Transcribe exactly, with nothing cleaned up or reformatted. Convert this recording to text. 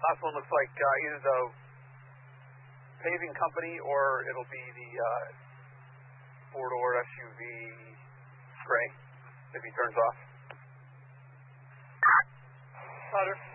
Last one looks like uh, either the paving company or it'll be the uh, four-door S U V gray if he turns off. Louder.